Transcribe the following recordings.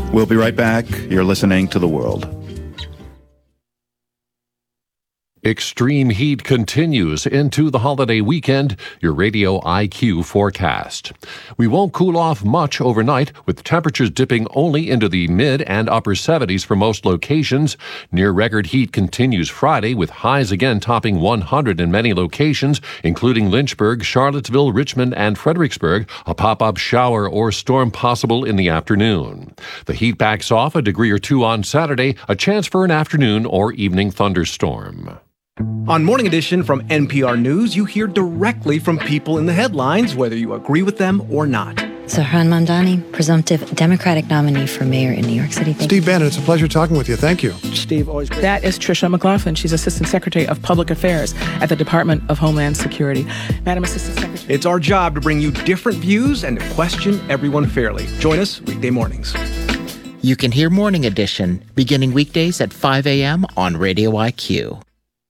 We'll be right back. You're listening to The World. Extreme heat continues into the holiday weekend. Your Radio IQ forecast. We won't cool off much overnight, with temperatures dipping only into the mid and upper 70s for most locations. Near record heat continues Friday, with highs again topping 100 in many locations, including Lynchburg, Charlottesville, Richmond, and Fredericksburg. A pop-up shower or storm possible in the afternoon. The heat backs off a degree or two on Saturday, a chance for an afternoon or evening thunderstorm. On Morning Edition from NPR News, you hear directly from people in the headlines, whether you agree with them or not. Zohran Mamdani, presumptive Democratic nominee for mayor in New York City. Steve Bannon, it's a pleasure talking with you. Thank you. Steve, always great. That is Tricia McLaughlin. She's Assistant Secretary of Public Affairs at the Department of Homeland Security. Madam Assistant Secretary. It's our job to bring you different views and to question everyone fairly. Join us weekday mornings. You can hear Morning Edition beginning weekdays at 5 a.m. on Radio IQ.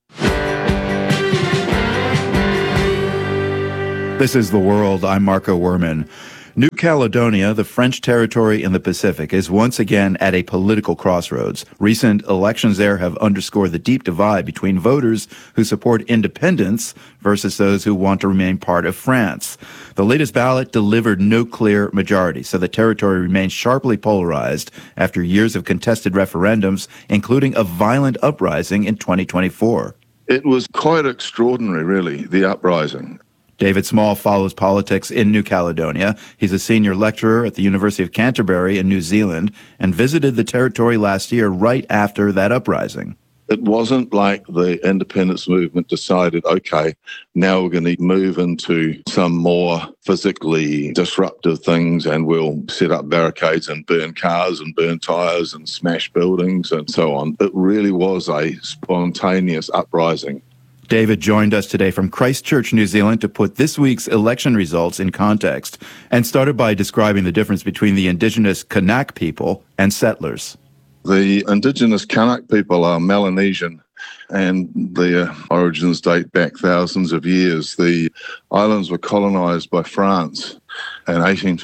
This is The World. I'm Marco Werman. New Caledonia, the French territory in the Pacific, is once again at a political crossroads. Recent elections there have underscored the deep divide between voters who support independence versus those who want to remain part of France. The latest ballot delivered no clear majority, so the territory remains sharply polarized after years of contested referendums, including a violent uprising in 2024. It was quite extraordinary, really, the uprising. David Small follows politics in New Caledonia. He's a senior lecturer at the University of Canterbury in New Zealand and visited the territory last year right after that uprising. It wasn't like the independence movement decided, okay, now we're going to move into some more physically disruptive things and we'll set up barricades and burn cars and burn tyres and smash buildings and so on. It really was a spontaneous uprising. David joined us today from Christchurch, New Zealand, to put this week's election results in context, and started by describing the difference between the indigenous Kanak people and settlers. The indigenous Kanak people are Melanesian, and their origins date back thousands of years. The islands were colonised by France in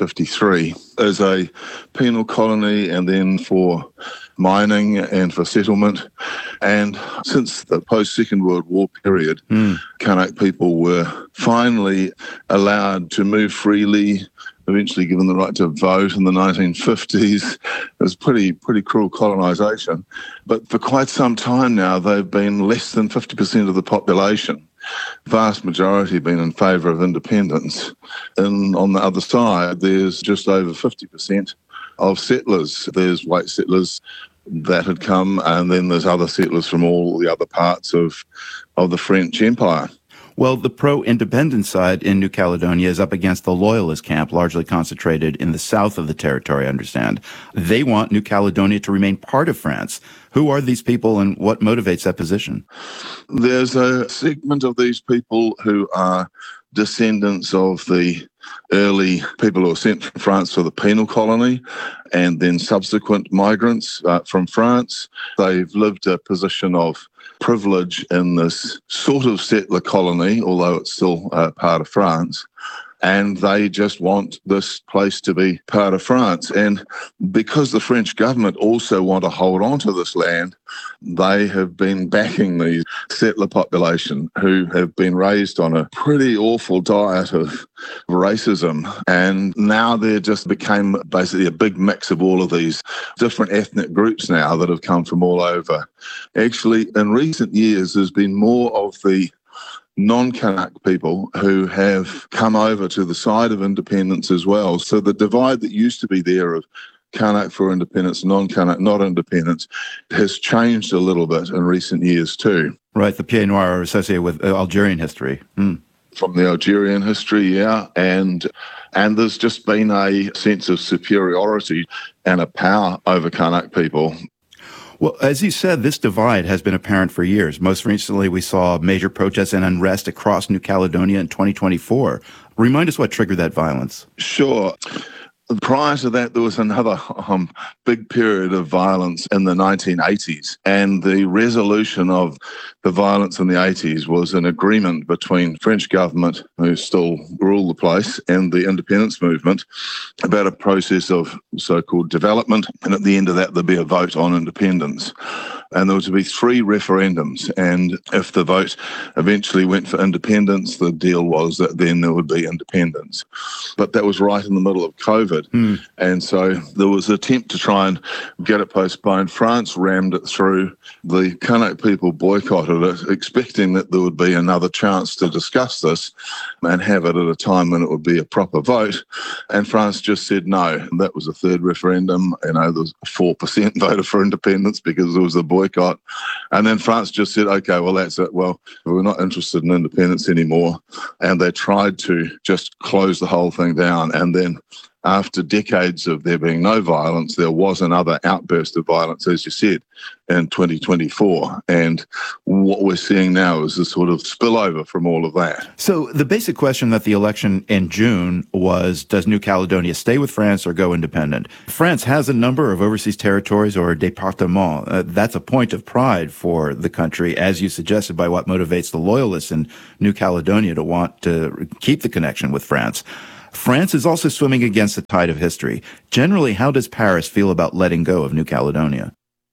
1853 as a penal colony and then for mining and for settlement. And since the post-Second World War period, Kanak people were finally allowed to move freely, eventually given the right to vote in the 1950s. It was pretty cruel colonisation. But for quite some time now, they've been less than 50% of the population. Vast majority have been in favour of independence. And on the other side, there's just over 50% of settlers. There's white settlers that had come, and then there's other settlers from all the other parts of the French Empire. Well, the pro-independence side in New Caledonia is up against the loyalist camp, largely concentrated in the south of the territory, I understand. They want New Caledonia to remain part of France. Who are these people and what motivates that position? There's a segment of these people who are descendants of the early people who were sent from France for the penal colony and then subsequent migrants from France. They've lived a position of privilege in this sort of settler colony, although it's still part of France, and they just want this place to be part of France. And because the French government also want to hold on to this land, they have been backing the settler population who have been raised on a pretty awful diet of racism. And now they're just became basically a big mix of all of these different ethnic groups now that have come from all over. Actually, in recent years, there's been more of the non-Kanak people who have come over to the side of independence as well. So the divide that used to be there of Kanak for independence, non-Kanak not independence, has changed a little bit in recent years too. Right, the Pieds Noirs are associated with Algerian history. From the Algerian history, yeah. And there's just been a sense of superiority and a power over Kanak people. Well, as you said, this divide has been apparent for years. Most recently, we saw major protests and unrest across New Caledonia in 2024. Remind us what triggered that violence. Sure. Prior to that, there was another big period of violence in the 1980s, and the resolution of the violence in the 80s was an agreement between French government, who still rule the place, and the independence movement about a process of so-called development, and at the end of that, there'd be a vote on independence. And there was to be 3 referendums, and if the vote eventually went for independence, the deal was that then there would be independence. But that was right in the middle of COVID. And so there was an attempt to try and get it postponed. France rammed it through. The Kanak people boycotted it, expecting that there would be another chance to discuss this and have it at a time when it would be a proper vote. And France just said no. That was the 3rd referendum. There was 4% voted for independence because there was a boycott. And then France just said, okay, well, that's it. Well, we're not interested in independence anymore. And they tried to just close the whole thing down. And then after decades of there being no violence, there was another outburst of violence, as you said, in 2024. And what we're seeing now is a sort of spillover from all of that. So the basic question that the election in June was, does New Caledonia stay with France or go independent? France has a number of overseas territories or départements. That's a point of pride for the country, as you suggested, by what motivates the loyalists in New Caledonia to want to keep the connection with France. France is also swimming against the tide of history. Generally, how does Paris feel about letting go of New Caledonia?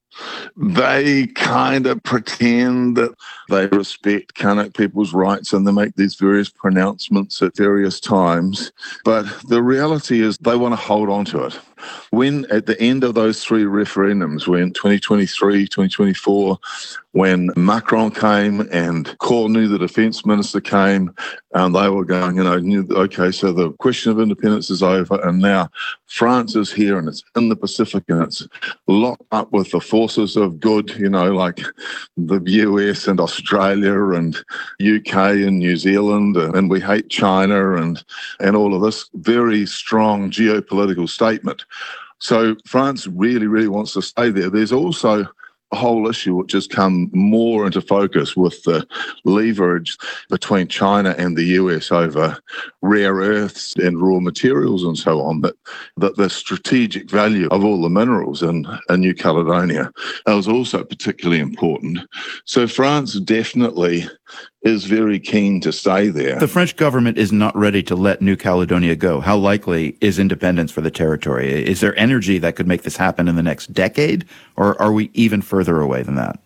They kind of pretend that they respect Kanak people's rights, and they make these various pronouncements at various times. But the reality is they want to hold on to it. When at the end of those 3 referendums, when 2023, 2024, when Macron came and Cornu, the defence minister, came, and they were going, okay, so the question of independence is over, and now France is here, and it's in the Pacific, and it's locked up with the forces of good, like the US and Australia and UK and New Zealand, and we hate China and all of this very strong geopolitical statement. So France really, really wants to stay there. There's also a whole issue which has come more into focus with the leverage between China and the US over rare earths and raw materials and so on, that the strategic value of all the minerals in New Caledonia is also particularly important. So France definitely is very keen to stay there. The French government is not ready to let New Caledonia go. How likely is independence for the territory? Is there energy that could make this happen in the next decade, or are we even further away than that?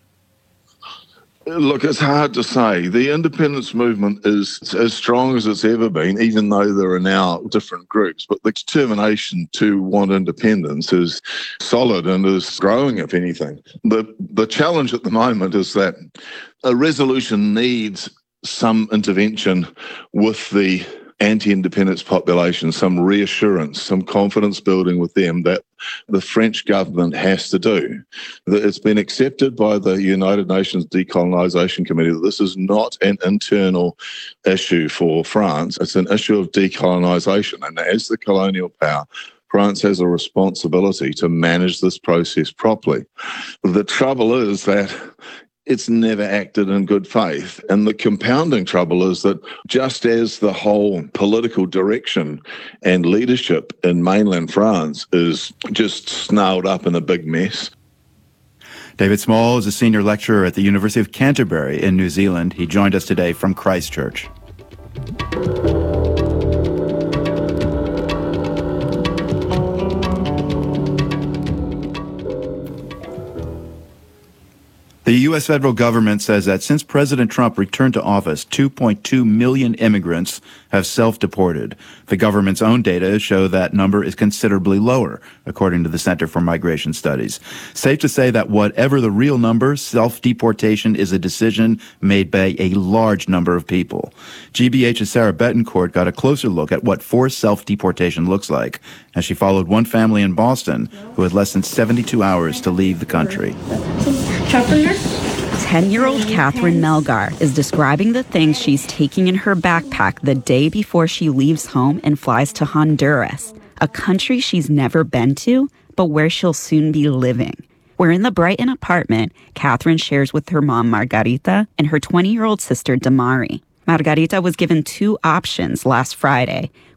Look, it's hard to say. The independence movement is as strong as it's ever been, even though there are now different groups. But the determination to want independence is solid and is growing, if anything. The challenge at the moment is that a resolution needs some intervention with the anti-independence population, some reassurance, some confidence building with them that the French government has to do. It's been accepted by the United Nations Decolonisation Committee that this is not an internal issue for France. It's an issue of decolonisation. And as the colonial power, France has a responsibility to manage this process properly. The trouble is that it's never acted in good faith. And the compounding trouble is that just as the whole political direction and leadership in mainland France is just snarled up in a big mess. David Small is a senior lecturer at the University of Canterbury in New Zealand. He joined us today from Christchurch. The U.S. federal government says that since President Trump returned to office, 2.2 million immigrants have self-deported. The government's own data show that number is considerably lower, according to the Center for Migration Studies. Safe to say that whatever the real number, self-deportation is a decision made by a large number of people. GBH's Sarah Betancourt got a closer look at what forced self-deportation looks like, as she followed one family in Boston who had less than 72 hours to leave the country. 10-year-old Catherine Melgar is describing the things she's taking in her backpack the day before she leaves home and flies to Honduras, a country she's never been to, but where she'll soon be living. We're in the Brighton apartment Catherine shares with her mom, Margarita, and her 20-year-old sister, Damari. Margarita was given 2 options last Friday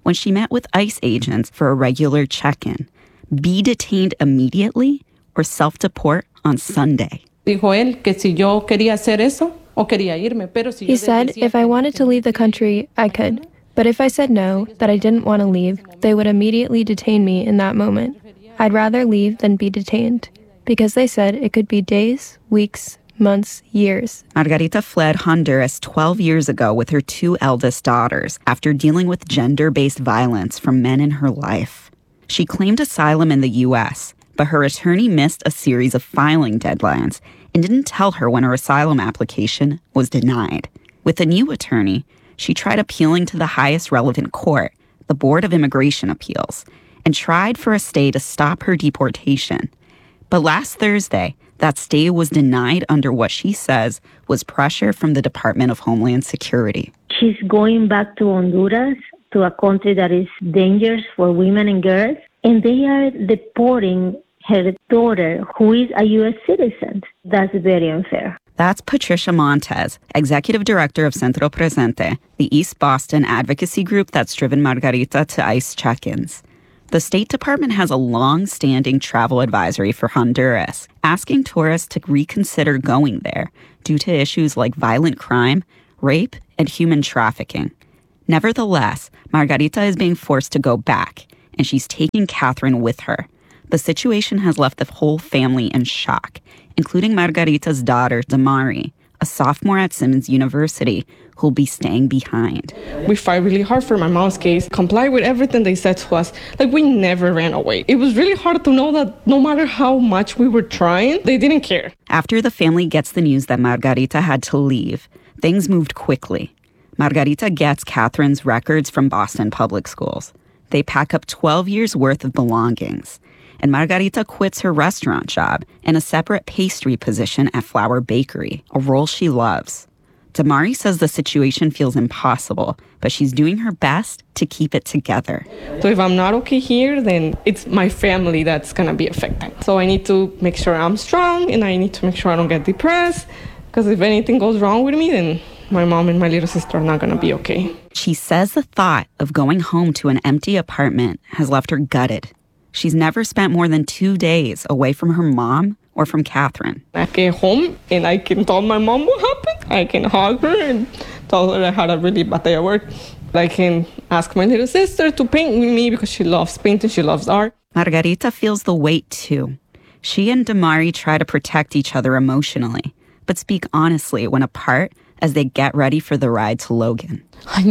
when she met with ICE agents for a regular check-in. Be detained immediately or self-deport on Sunday. Dijo él que si yo quería hacer eso o quería irme, pero si he said if I wanted to leave the country, I could. But if I said no, that I didn't want to leave, they would immediately detain me in that moment. I'd rather leave than be detained, because they said it could be days, weeks, months, years. Margarita fled Honduras 12 years ago with her 2 eldest daughters after dealing with gender-based violence from men in her life. She claimed asylum in the U.S., but her attorney missed a series of filing deadlines and didn't tell her when her asylum application was denied. With a new attorney, she tried appealing to the highest relevant court, the Board of Immigration Appeals, and tried for a stay to stop her deportation. But last Thursday, that stay was denied under what she says was pressure from the Department of Homeland Security. She's going back to Honduras, to a country that is dangerous for women and girls, and they are deporting her daughter, who is a U.S. citizen. That's very unfair. That's Patricia Montez, executive director of Centro Presente, the East Boston advocacy group that's driven Margarita to ICE check-ins. The State Department has a long-standing travel advisory for Honduras, asking tourists to reconsider going there due to issues like violent crime, rape, and human trafficking. Nevertheless, Margarita is being forced to go back, and she's taking Catherine with her. The situation has left the whole family in shock, including Margarita's daughter, Damari, a sophomore at Simmons University, who'll be staying behind. We fight really hard for my mom's case, comply with everything they said to us. Like, we never ran away. It was really hard to know that no matter how much we were trying, they didn't care. After the family gets the news that Margarita had to leave, things moved quickly. Margarita gets Catherine's records from Boston Public Schools. They pack up 12 years' worth of belongings. And Margarita quits her restaurant job and a separate pastry position at Flower Bakery, a role she loves. Damari says the situation feels impossible, but she's doing her best to keep it together. So if I'm not okay here, then it's my family that's going to be affected. So I need to make sure I'm strong, and I need to make sure I don't get depressed, because if anything goes wrong with me, then my mom and my little sister are not going to be okay. She says the thought of going home to an empty apartment has left her gutted. She's never spent more than 2 days away from her mom or from Catherine. I get home and I can tell my mom what happened. I can hug her and tell her I had a really bad day at work. I can ask my little sister to paint with me because she loves painting, she loves art. Margarita feels the weight too. She and Damari try to protect each other emotionally, but speak honestly when apart as they get ready for the ride to Logan.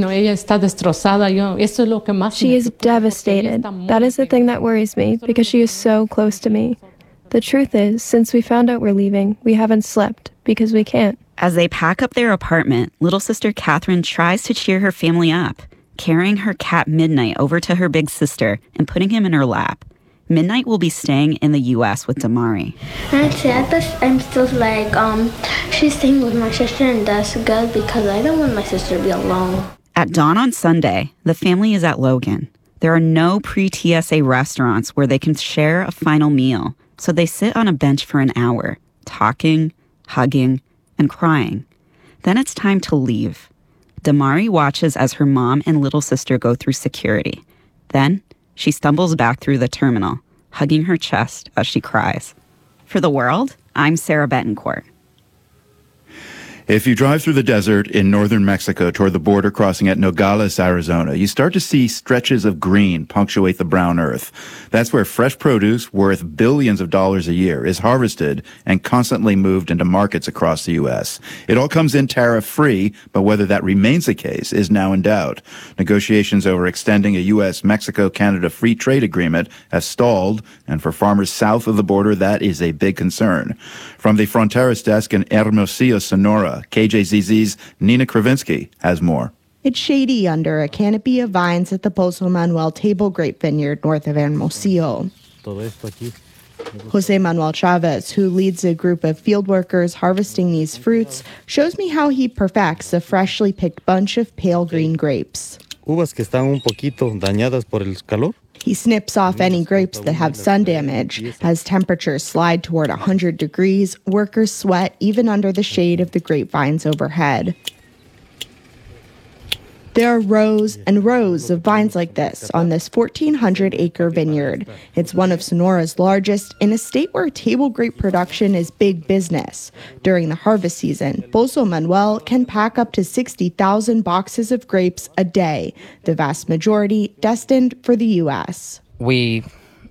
She is devastated. That is the thing that worries me, because she is so close to me. The truth is, since we found out we're leaving, we haven't slept, because we can't. As they pack up their apartment, little sister Catherine tries to cheer her family up, carrying her cat Midnight over to her big sister and putting him in her lap. Midnight will be staying in the U.S. with Damari. I'm still like, she's staying with my sister, and that's good because I don't want my sister to be alone. At dawn on Sunday, the family is at Logan. There are no pre-TSA restaurants where they can share a final meal, so they sit on a bench for an hour, talking, hugging, and crying. Then it's time to leave. Damari watches as her mom and little sister go through security. Then she stumbles back through the terminal, hugging her chest as she cries. For The World, I'm Sarah Betancourt. If you drive through the desert in northern Mexico toward the border crossing at Nogales, Arizona, you start to see stretches of green punctuate the brown earth. That's where fresh produce worth billions of dollars a year is harvested and constantly moved into markets across the U.S. It all comes in tariff-free, but whether that remains the case is now in doubt. Negotiations over extending a U.S.-Mexico-Canada free trade agreement have stalled, and for farmers south of the border, that is a big concern. From the Fronteras desk in Hermosillo, Sonora, KJZZ's Nina Kravinsky has more. It's shady under a canopy of vines at the Pozo Manuel Table Grape Vineyard north of Hermosillo. Jose Manuel Chavez, who leads a group of field workers harvesting these fruits, shows me how he perfects a freshly picked bunch of pale green grapes. Uvas que están un poquito dañadas por el calor. He snips off any grapes that have sun damage. As temperatures slide toward 100 degrees, workers sweat even under the shade of the grapevines overhead. There are rows and rows of vines like this on this 1,400-acre vineyard. It's one of Sonora's largest in a state where table grape production is big business. During the harvest season, Pozo Manuel can pack up to 60,000 boxes of grapes a day, the vast majority destined for the U.S. We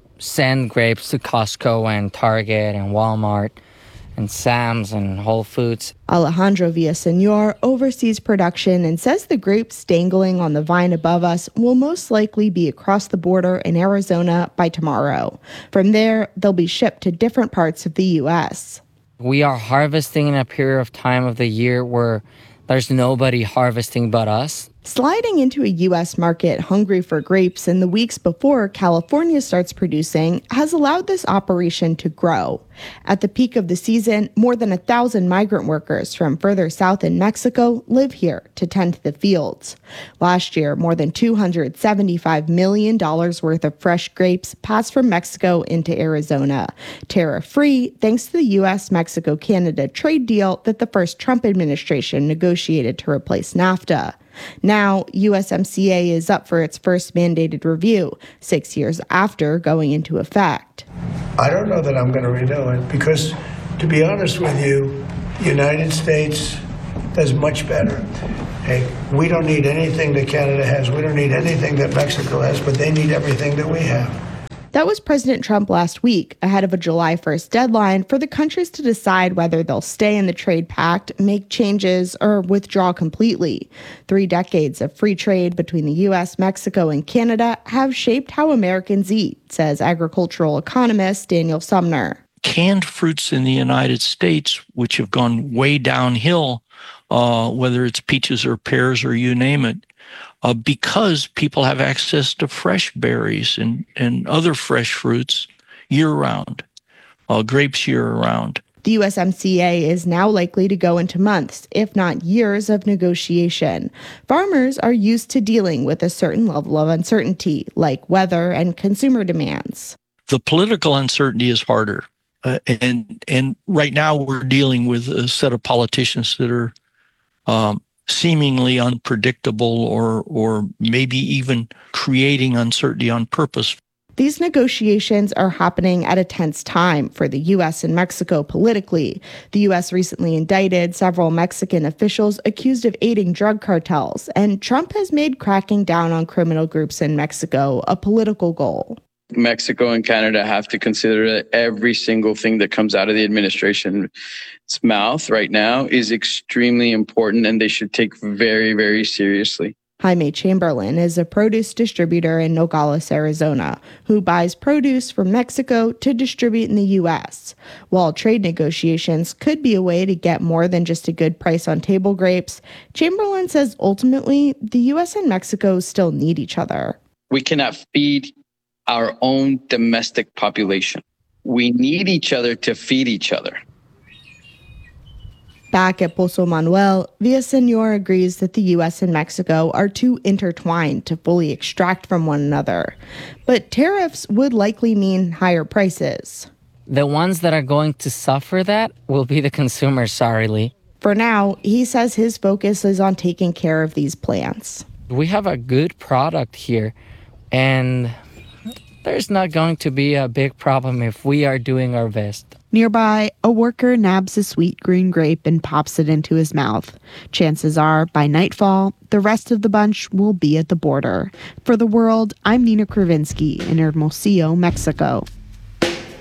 send grapes to Costco and Target and Walmart and Sam's and Whole Foods. Alejandro Villaseñor oversees production and says the grapes dangling on the vine above us will most likely be across the border in Arizona by tomorrow. From there, they'll be shipped to different parts of the U.S. We are harvesting in a period of time of the year where there's nobody harvesting but us. Sliding into a U.S. market hungry for grapes in the weeks before California starts producing has allowed this operation to grow. At the peak of the season, more than 1,000 migrant workers from further south in Mexico live here to tend the fields. Last year, more than $275 million worth of fresh grapes passed from Mexico into Arizona, tariff-free thanks to the U.S.-Mexico-Canada trade deal that the first Trump administration negotiated to replace NAFTA. Now, USMCA is up for its first mandated review, 6 years after going into effect. I don't know that I'm going to renew it because, to be honest with you, the United States does much better. Hey, we don't need anything that Canada has. We don't need anything that Mexico has, but they need everything that we have. That was President Trump last week, ahead of a July 1st deadline for the countries to decide whether they'll stay in the trade pact, make changes, or withdraw completely. 3 decades of free trade between the U.S., Mexico, and Canada have shaped how Americans eat, says agricultural economist Daniel Sumner. Canned fruits in the United States, which have gone way downhill, whether it's peaches or pears or you name it, because people have access to fresh berries and other fresh fruits year-round, grapes year-round. The USMCA is now likely to go into months, if not years, of negotiation. Farmers are used to dealing with a certain level of uncertainty, like weather and consumer demands. The political uncertainty is harder. And right now we're dealing with a set of politicians that are seemingly unpredictable or maybe even creating uncertainty on purpose. These negotiations are happening at a tense time for the U.S. and Mexico politically. The U.S. recently indicted several Mexican officials accused of aiding drug cartels, and Trump has made cracking down on criminal groups in Mexico a political goal. Mexico and Canada have to consider that every single thing that comes out of the administration's mouth right now is extremely important, and they should take very, very seriously. Jaime Chamberlain is a produce distributor in Nogales, Arizona, who buys produce from Mexico to distribute in the U.S. While trade negotiations could be a way to get more than just a good price on table grapes, Chamberlain says ultimately the U.S. and Mexico still need each other. We cannot feed our own domestic population. We need each other to feed each other. Back at Pozo Manuel, Villaseñor agrees that the U.S. and Mexico are too intertwined to fully extract from one another. But tariffs would likely mean higher prices. The ones that are going to suffer that will be the consumers, sorryly. For now, he says his focus is on taking care of these plants. We have a good product here, and there's not going to be a big problem if we are doing our best. Nearby, a worker nabs a sweet green grape and pops it into his mouth. Chances are, by nightfall, the rest of the bunch will be at the border. For The World, I'm Nina Kravinsky in Hermosillo, Mexico.